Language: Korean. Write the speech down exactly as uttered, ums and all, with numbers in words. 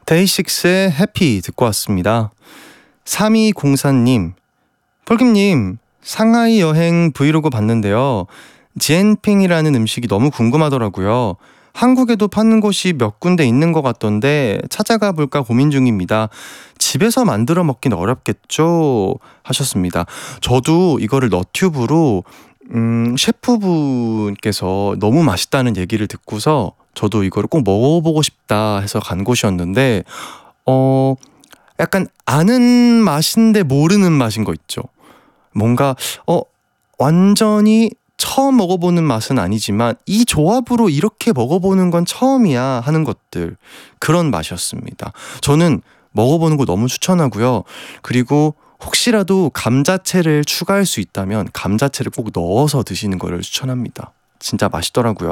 데이식스의 해피 듣고 왔습니다. 삼이공사님, 폴킴님, 상하이 여행 브이로그 봤는데요. 지엔핑이라는 음식이 너무 궁금하더라고요. 한국에도 파는 곳이 몇 군데 있는 것 같던데 찾아가 볼까 고민 중입니다. 집에서 만들어 먹긴 어렵겠죠? 하셨습니다. 저도 이거를 너튜브로 음, 셰프분께서 너무 맛있다는 얘기를 듣고서 저도 이거를 꼭 먹어보고 싶다 해서 간 곳이었는데 어 약간 아는 맛인데 모르는 맛인 거 있죠. 뭔가 어 완전히 처음 먹어보는 맛은 아니지만 이 조합으로 이렇게 먹어보는 건 처음이야 하는 것들, 그런 맛이었습니다. 저는 먹어보는 거 너무 추천하고요. 그리고 혹시라도 감자채를 추가할 수 있다면 감자채를 꼭 넣어서 드시는 거를 추천합니다. 진짜 맛있더라고요.